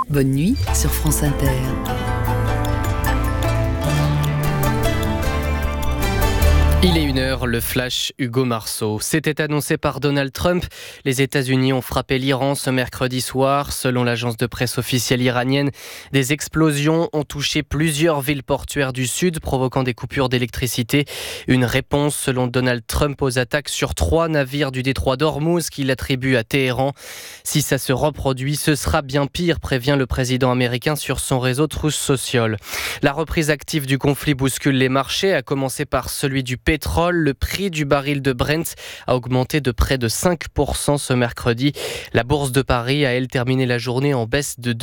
Bonne nuit sur France Inter. Il est 1h, le flash Hugo Marceau. C'était annoncé par Donald Trump. Les États-Unis ont frappé l'Iran ce mercredi soir. Selon l'agence de presse officielle iranienne, des explosions ont touché plusieurs villes portuaires du sud, provoquant des coupures d'électricité. Une réponse, selon Donald Trump, aux attaques sur 3 navires du détroit d'Ormuz qu'il attribue à Téhéran. Si ça se reproduit, ce sera bien pire, prévient le président américain sur son réseau Truth Social. La reprise active du conflit bouscule les marchés, à commencer par celui du pétrole. Le prix du baril de Brent a augmenté de près de 5% ce mercredi. La bourse de Paris a, elle, terminé la journée en baisse de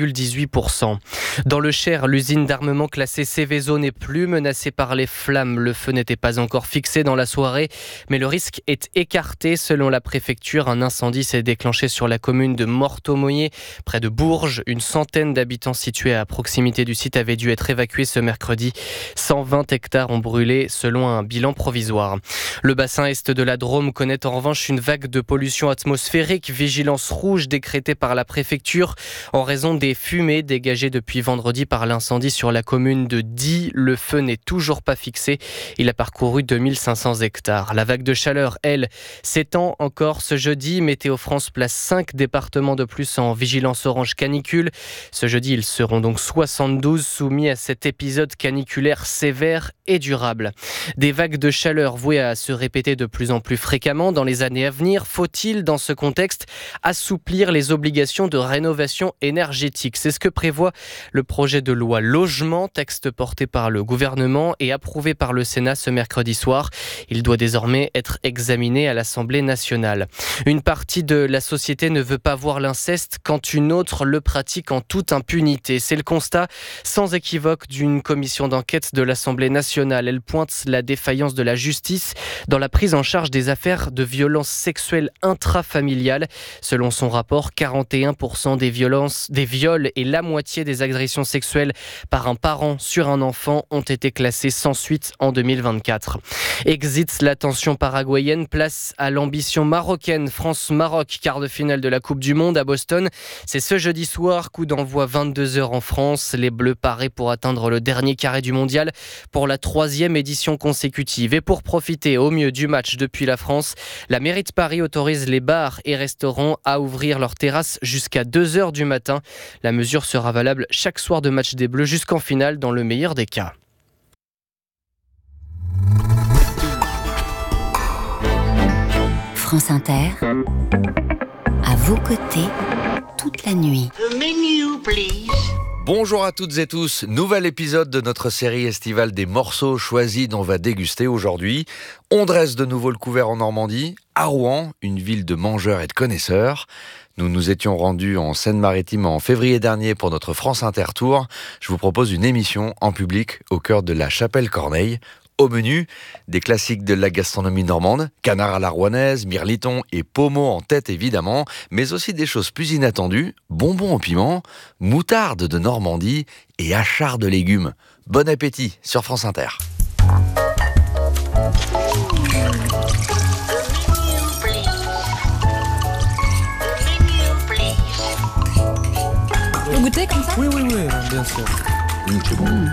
2,18%. Dans le Cher, l'usine d'armement classée Seveso n'est plus menacée par les flammes. Le feu n'était pas encore fixé dans la soirée, mais le risque est écarté. Selon la préfecture, un incendie s'est déclenché sur la commune de Morteau-Moyer, près de Bourges. Une centaine d'habitants situés à proximité du site avaient dû être évacués ce mercredi. 120 hectares ont brûlé, selon un bilan provisoire. Le bassin est de la Drôme connaît en revanche une vague de pollution atmosphérique. Vigilance rouge décrétée par la préfecture en raison des fumées dégagées depuis vendredi par l'incendie sur la commune de Die. Le feu n'est toujours pas fixé. Il a parcouru 2500 hectares. La vague de chaleur, elle, s'étend encore ce jeudi. Météo France place 5 départements de plus en vigilance orange canicule. Ce jeudi, ils seront donc 72 soumis à cet épisode caniculaire sévère et durable. Des vagues de chaleur vouées à se répéter de plus en plus fréquemment dans les années à venir. Faut-il, dans ce contexte, assouplir les obligations de rénovation énergétique ? C'est ce que prévoit le projet de loi Logement, texte porté par le gouvernement et approuvé par le Sénat ce mercredi soir. Il doit désormais être examiné à l'Assemblée nationale. Une partie de la société ne veut pas voir l'inceste quand une autre le pratique en toute impunité. C'est le constat sans équivoque d'une commission d'enquête de l'Assemblée nationale. Elle pointe la défaillance de la justice dans la prise en charge des affaires de violences sexuelles intrafamiliales. Selon son rapport, 41% des viols et la moitié des agressions sexuelles par un parent sur un enfant ont été classés sans suite en 2024. Exit la tension paraguayenne, place à l'ambition marocaine. France-Maroc, quart de finale de la Coupe du Monde à Boston. C'est ce jeudi soir, coup d'envoi 22h en France. Les Bleus paraient pour atteindre le dernier carré du mondial pour la 3e édition consécutive. Et pour profiter au mieux du match depuis la France, la mairie de Paris autorise les bars et restaurants à ouvrir leurs terrasses jusqu'à 2h du matin. La mesure sera valable chaque soir de match des Bleus jusqu'en finale dans le meilleur des cas. France Inter, à vos côtés, toute la nuit. The menu, please. Bonjour à toutes et tous, nouvel épisode de notre série estivale des morceaux choisis dont on va déguster aujourd'hui. On dresse de nouveau le couvert en Normandie, à Rouen, une ville de mangeurs et de connaisseurs. Nous nous étions rendus en Seine-Maritime en février dernier pour notre France Inter Tour. Je vous propose une émission en public au cœur de la Chapelle Corneille. Au menu, des classiques de la gastronomie normande, canard à la rouennaise, mirliton et pommeau en tête évidemment, mais aussi des choses plus inattendues, bonbons au piment, moutarde de Normandie et achard de légumes. Bon appétit sur France Inter. Vous goûtez comme ça ? Oui, bien sûr. C'est bon.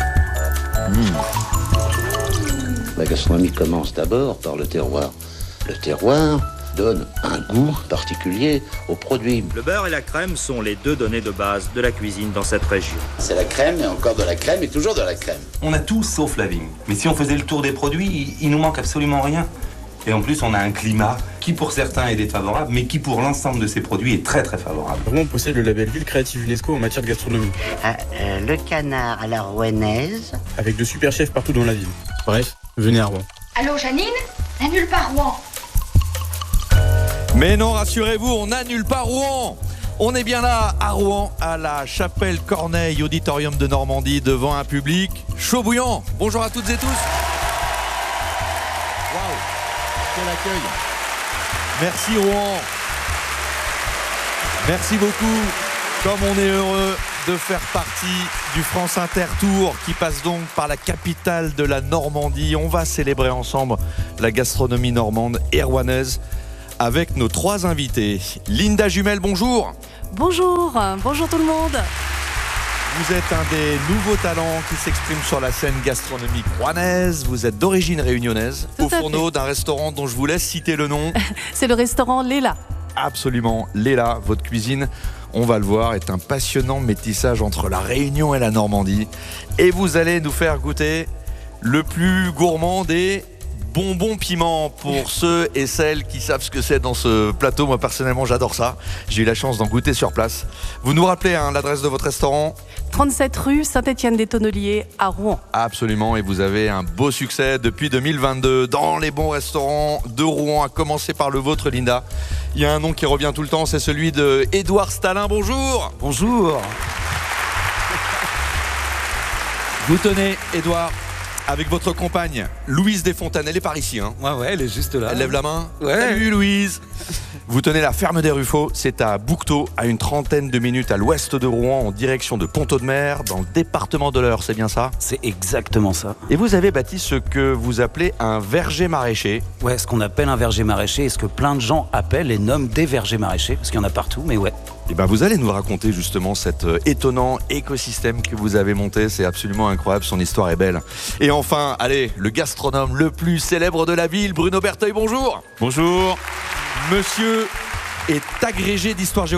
La gastronomie commence d'abord par le terroir. Le terroir donne un goût particulier aux produits. Le beurre et la crème sont les 2 données de base de la cuisine dans cette région. C'est la crème, et encore de la crème, et toujours de la crème. On a tout sauf la vigne. Mais si on faisait le tour des produits, il nous manque absolument rien. Et en plus, on a un climat qui pour certains est défavorable, mais qui pour l'ensemble de ces produits est très très favorable. On possède le label Ville Créative UNESCO en matière de gastronomie. Le canard à la rouennaise. Avec de super chefs partout dans la ville. Bref, venez à Rouen. Allô Janine ? N'annule pas Rouen. Mais non, rassurez-vous, on n'annule pas Rouen. On est bien là, à Rouen, à la Chapelle Corneille, auditorium de Normandie, devant un public chaud bouillant. Bonjour à toutes et tous. Waouh, quel accueil. Merci Rouen. Merci beaucoup. Comme on est heureux de faire partie du France Inter Tour qui passe donc par la capitale de la Normandie. On va célébrer ensemble la gastronomie normande et rouennaise avec nos 3 invités. Linda Jumel, bonjour. Bonjour tout le monde. Vous êtes un des nouveaux talents qui s'expriment sur la scène gastronomique rouennaise. Vous êtes d'origine réunionnaise, au fourneau d'un restaurant dont je vous laisse citer le nom. C'est le restaurant Léla. Absolument, Léla, votre cuisine, on va le voir, est un passionnant métissage entre la Réunion et la Normandie. Et vous allez nous faire goûter le plus gourmand des bonbons piments pour ceux et celles qui savent ce que c'est dans ce plateau. Moi personnellement j'adore ça, j'ai eu la chance d'en goûter sur place. Vous nous rappelez l'adresse de votre restaurant ? 37 rue Saint-Étienne-des-Tonneliers à Rouen. Absolument, et vous avez un beau succès depuis 2022 dans les bons restaurants de Rouen, à commencer par le vôtre, Linda. Il y a un nom qui revient tout le temps, c'est celui de Édouard Stalin. Bonjour. Bonjour. Vous tenez, Édouard, avec votre compagne Louise Desfontaines, elle est par ici. Ouais, elle est juste là. Elle lève la main. Ouais. Salut Louise. Vous tenez la ferme des Ruffaux, c'est à Bouquetot, à une trentaine de minutes à l'ouest de Rouen, en direction de Pont-Audemer, dans le département de l'Eure, c'est bien ça ? C'est exactement ça. Et vous avez bâti ce que vous appelez un verger maraîcher. Ouais, ce qu'on appelle un verger maraîcher, et ce que plein de gens appellent et nomment des vergers maraîchers, parce qu'il y en a partout, mais ouais. Et ben vous allez nous raconter justement cet étonnant écosystème que vous avez monté, c'est absolument incroyable, son histoire est belle. Et enfin, allez, le gastronome le plus célèbre de la ville, Bruno Berteuil, bonjour. Bonjour. Monsieur est agrégé d'histoire-géographie ?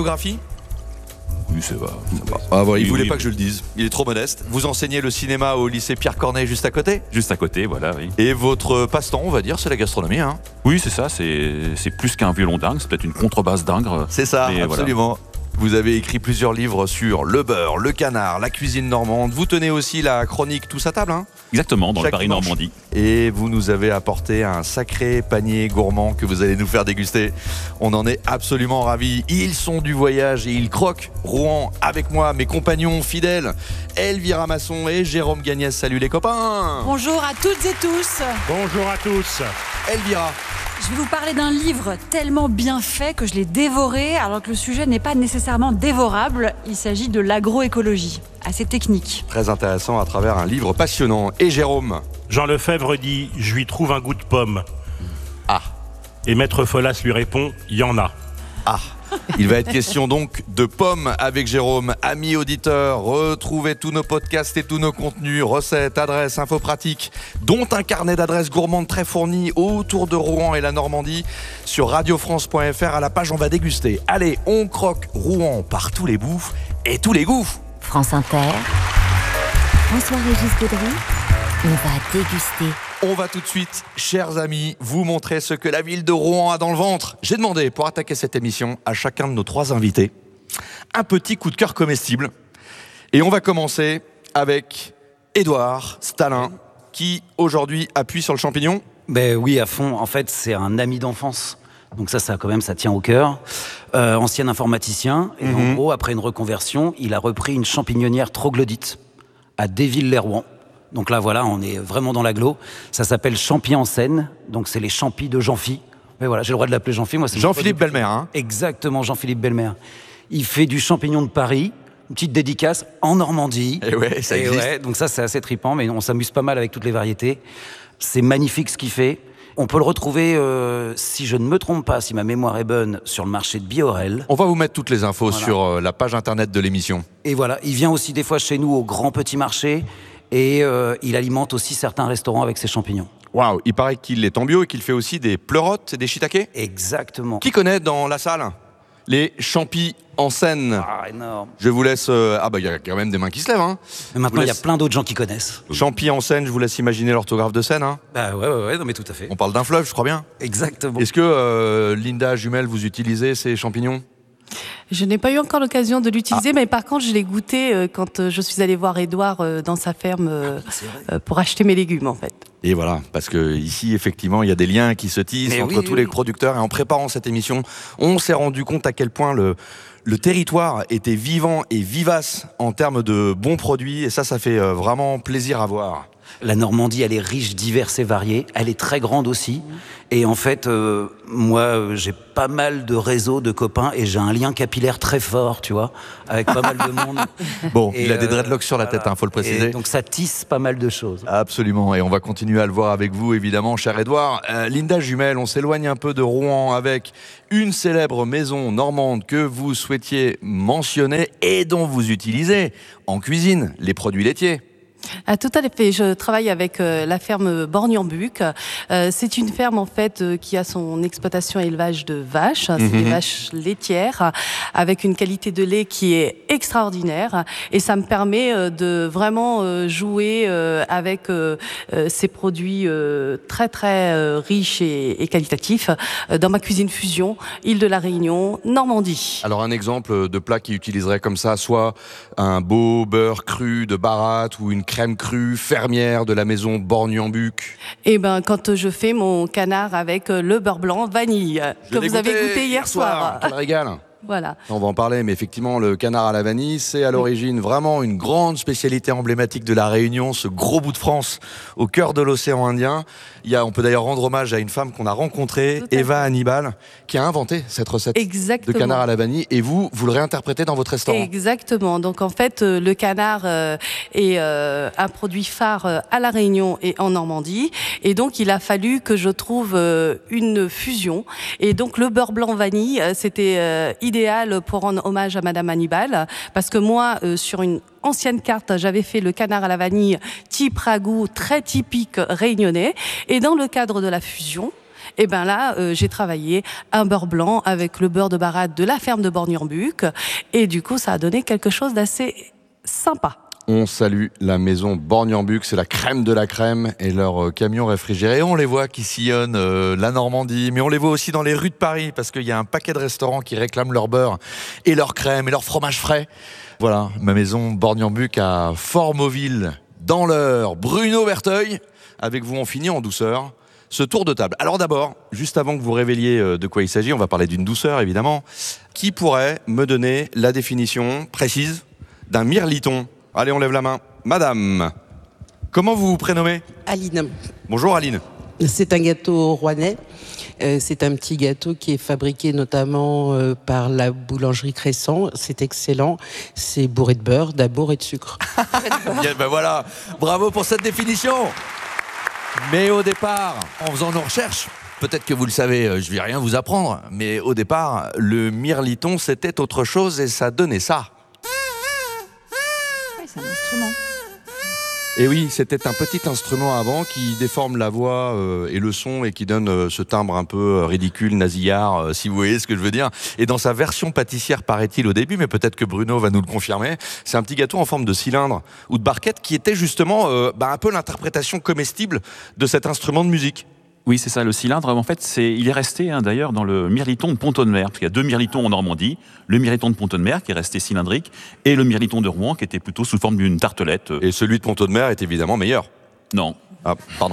Oui, ça va. Ah, voilà, il voulait pas que je le dise, il est trop modeste. Vous enseignez le cinéma au lycée Pierre Corneille juste à côté ? Juste à côté, voilà, oui. Et votre passe-temps, on va dire, c'est la gastronomie, Oui, c'est ça, c'est plus qu'un violon dingue, c'est peut-être une contrebasse dingue. C'est ça, mais absolument. Voilà. Vous avez écrit plusieurs livres sur le beurre, le canard, la cuisine normande. Vous tenez aussi la chronique Tous à table, Exactement, dans chaque le Paris-Normandie. Et vous nous avez apporté un sacré panier gourmand que vous allez nous faire déguster. On en est absolument ravis. Ils sont du voyage et ils croquent Rouen avec moi, mes compagnons fidèles, Elvira Masson et Jérôme Gagnès. Salut les copains. Bonjour à toutes et tous. Bonjour à tous. Elvira. Je vais vous parler d'un livre tellement bien fait que je l'ai dévoré, alors que le sujet n'est pas nécessairement dévorable. Il s'agit de l'agroécologie, assez technique. Très intéressant à travers un livre passionnant. Et Jérôme ? Jean Lefebvre dit « Je lui trouve un goût de pomme ». Ah. Et Maître Folas lui répond « Il y en a ». Ah. Il va être question donc de pommes avec Jérôme. Amis auditeurs, retrouvez tous nos podcasts et tous nos contenus, recettes, adresses, infos pratiques, dont un carnet d'adresses gourmandes très fourni autour de Rouen et la Normandie sur radiofrance.fr à la page On va déguster. Allez, on croque Rouen par tous les bouts et tous les goûts. France Inter. François-Régis Gaudry. On va déguster. On va tout de suite, chers amis, vous montrer ce que la ville de Rouen a dans le ventre. J'ai demandé, pour attaquer cette émission, à chacun de nos 3 invités, un petit coup de cœur comestible. Et on va commencer avec Édouard Stalin, qui aujourd'hui appuie sur le champignon. Ben oui, à fond. En fait, c'est un ami d'enfance. Donc ça quand même, ça tient au cœur. Ancien informaticien. Et en gros, après une reconversion, il a repris une champignonnière troglodyte à Déville-les-Rouen. Donc là, voilà, on est vraiment dans l'agglo. Ça s'appelle Champy en Seine. Donc c'est les champis de Jean-Phi. Mais voilà, j'ai le droit de l'appeler Jean-Phi. Moi, c'est Jean-Philippe Belmer, Exactement, Jean-Philippe Belmer. Il fait du champignon de Paris. Une petite dédicace en Normandie. Et ouais, ça existe. Ouais, donc ça, c'est assez trippant, mais on s'amuse pas mal avec toutes les variétés. C'est magnifique ce qu'il fait. On peut le retrouver, si je ne me trompe pas, si ma mémoire est bonne, sur le marché de Biorel. On va vous mettre toutes les infos sur la page internet de l'émission. Et voilà, il vient aussi des fois chez nous au Grand Petit Marché. Et il alimente aussi certains restaurants avec ses champignons. Waouh, il paraît qu'il est en bio et qu'il fait aussi des pleurotes et des shiitake. Exactement. Qui connaît dans la salle les champis en Seine? Ah, énorme. Je vous laisse... il y a quand même des mains qui se lèvent. Mais maintenant, il y a plein d'autres gens qui connaissent. Champis en Seine, je vous laisse imaginer l'orthographe de Seine. Bah ouais, non mais tout à fait. On parle d'un fleuve, je crois bien. Exactement. Est-ce que, Linda Jumel, vous utilisez ces champignons? Je n'ai pas eu encore l'occasion de l'utiliser, mais par contre, je l'ai goûté quand je suis allée voir Édouard dans sa ferme pour acheter mes légumes, en fait. Et voilà, parce que ici, effectivement, il y a des liens qui se tissent entre tous les producteurs. Et en préparant cette émission, on s'est rendu compte à quel point le territoire était vivant et vivace en termes de bons produits. Et ça fait vraiment plaisir à voir. La Normandie, elle est riche, diverse et variée. Elle est très grande aussi. Et en fait, moi, j'ai pas mal de réseaux de copains et j'ai un lien capillaire très fort, tu vois, avec pas mal de monde. Bon, et il a des dreadlocks sur la tête, faut le préciser. Et donc ça tisse pas mal de choses. Absolument, et on va continuer à le voir avec vous, évidemment, cher Édouard. Linda Jumel, on s'éloigne un peu de Rouen avec une célèbre maison normande que vous souhaitiez mentionner et dont vous utilisez en cuisine les produits laitiers. Ah, tout à fait. Je travaille avec la ferme Borgny-en-Buc. C'est une ferme en fait qui a son exploitation élevage de vaches. C'est des vaches laitières avec une qualité de lait qui est extraordinaire et ça me permet de vraiment jouer avec ces produits très très riches et qualitatifs dans ma cuisine fusion, Île de la Réunion, Normandie. Alors un exemple de plat qui utiliserait comme ça, soit un beau beurre cru de Baratte ou une crème crue fermière de la maison Borgny-en-Buc. Eh ben, quand je fais mon canard avec le beurre blanc vanille que vous avez goûté hier soir. Quel régal. Voilà. On va en parler, mais effectivement, le canard à la vanille, c'est à l'origine vraiment une grande spécialité emblématique de la Réunion, ce gros bout de France au cœur de l'océan Indien. On peut d'ailleurs rendre hommage à une femme qu'on a rencontrée, Eva Hannibal, qui a inventé cette recette de canard à la vanille. Et vous le réinterprétez dans votre restaurant. Exactement. Donc en fait, le canard est un produit phare à la Réunion et en Normandie. Et donc il a fallu que je trouve une fusion. Et donc le beurre blanc vanille, c'était idéal pour rendre hommage à Madame Hannibal, parce que moi, sur une ancienne carte, j'avais fait le canard à la vanille type ragoût, très typique réunionnais, et dans le cadre de la fusion, et ben là, j'ai travaillé un beurre blanc avec le beurre de Baratte de la ferme de Borgny-en-Buc, et du coup, ça a donné quelque chose d'assez sympa. On salue la maison Borgny-en-Buc, c'est la crème de la crème et leurs camions réfrigérés. On les voit qui sillonnent la Normandie, mais on les voit aussi dans les rues de Paris parce qu'il y a un paquet de restaurants qui réclament leur beurre et leur crème et leur fromage frais. Voilà, ma maison Borgny-en-Buc à Fort-Mauville, dans l'Eure. Bruno Berteuil, avec vous on finit en douceur ce tour de table. Alors d'abord, juste avant que vous révéliez de quoi il s'agit, on va parler d'une douceur évidemment. Qui pourrait me donner la définition précise d'un mirliton ? Allez, on lève la main. Madame, comment vous vous prénommez ? Aline. Bonjour Aline. C'est un gâteau rouennais. C'est un petit gâteau qui est fabriqué notamment par la boulangerie Crescent. C'est excellent. C'est bourré de beurre, d'amour et de sucre. Bien, ben voilà, bravo pour cette définition. Mais au départ, en faisant nos recherches, peut-être que vous le savez, je vais rien vous apprendre, mais au départ, le mirliton, c'était autre chose et ça donnait ça. C'est un instrument. Et oui, c'était un petit instrument avant qui déforme la voix et le son et qui donne ce timbre un peu ridicule, nasillard, si vous voyez ce que je veux dire. Et dans sa version pâtissière, paraît-il au début, mais peut-être que Bruno va nous le confirmer, c'est un petit gâteau en forme de cylindre ou de barquette qui était justement un peu l'interprétation comestible de cet instrument de musique. Oui, c'est ça, le cylindre, en fait, il est resté d'ailleurs dans le mirliton de Pont-de-Mer, parce qu'il y a deux mirlitons en Normandie, le mirliton de Pont-de-Mer qui est resté cylindrique, et le mirliton de Rouen qui était plutôt sous forme d'une tartelette. Et celui de Pont-de-Mer est évidemment meilleur. Non. Ah, pardon.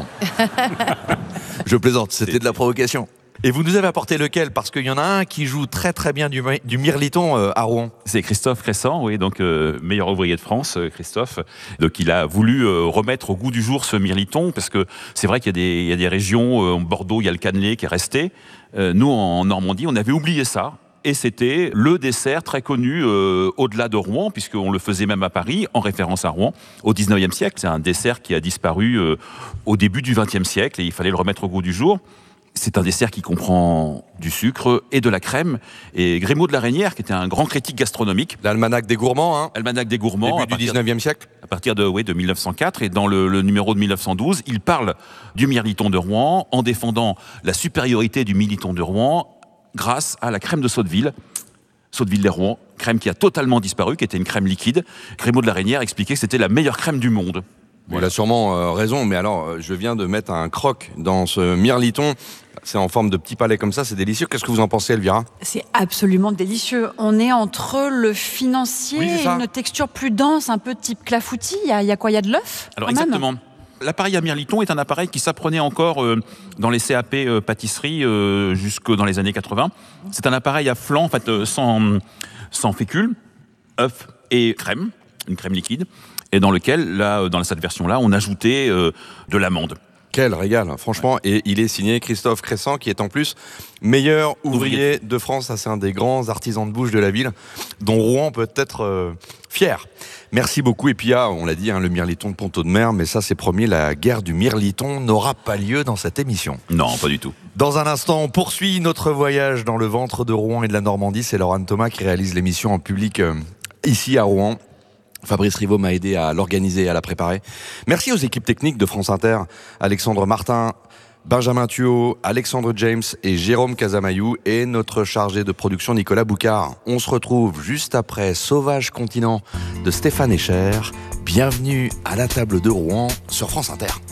Je plaisante, c'était de la provocation. Et vous nous avez apporté lequel ? Parce qu'il y en a un qui joue très très bien du mirliton à Rouen. C'est Christophe Crescent, oui, donc meilleur ouvrier de France, Christophe. Donc il a voulu remettre au goût du jour ce mirliton, parce que c'est vrai qu'il y a des régions, en Bordeaux, il y a le cannelé qui est resté. Nous, en Normandie, on avait oublié ça. Et c'était le dessert très connu au-delà de Rouen, puisqu'on le faisait même à Paris, en référence à Rouen, au 19e siècle. C'est un dessert qui a disparu au début du 20e siècle, et il fallait le remettre au goût du jour. C'est un dessert qui comprend du sucre et de la crème. Et Grémaud de la Reynière, qui était un grand critique gastronomique. L'almanach des gourmands, hein. L'almanach des gourmands. Début du 19e siècle. À partir de 1904. Et dans le numéro de 1912, il parle du mirliton de Rouen en défendant la supériorité du mirliton de Rouen grâce à la crème de Sotteville. Sotteville-les-Rouen, crème qui a totalement disparu, qui était une crème liquide. Grémaud de la Reynière expliquait que c'était la meilleure crème du monde. Voilà. Il a sûrement raison, mais alors je viens de mettre un croc dans ce mirliton. C'est en forme de petit palais comme ça, c'est délicieux. Qu'est-ce que vous en pensez, Elvira ? C'est absolument délicieux. On est entre le financier et une texture plus dense, un peu type clafoutis. Il y a quoi ? Il y a de l'œuf ? Alors exactement. L'appareil à mirliton est un appareil qui s'apprenait encore dans les CAP pâtisserie jusque dans les années 80. C'est un appareil à flanc, en fait, sans fécule, œuf et crème. une crème liquide, et dans lequel, là, dans cette version-là, on ajoutait de l'amande. Quel régal, franchement. Et il est signé Christophe Cressant, qui est en plus meilleur ouvrier de France. Ça, c'est un des grands artisans de bouche de la ville, dont Rouen peut être fier. Merci beaucoup. Et puis, on l'a dit, le mirliton de Pont-Audemer, mais ça, c'est promis, la guerre du mirliton n'aura pas lieu dans cette émission. Non, pas du tout. Dans un instant, on poursuit notre voyage dans le ventre de Rouen et de la Normandie. C'est Laurent Thomas qui réalise l'émission en public ici à Rouen. Fabrice Rivaud m'a aidé à l'organiser et à la préparer. Merci aux équipes techniques de France Inter, Alexandre Martin, Benjamin Thuot, Alexandre James et Jérôme Casamayou, et notre chargé de production Nicolas Boucard. On se retrouve juste après Sauvage Continent de Stéphane Escher. Bienvenue à la table de Rouen sur France Inter.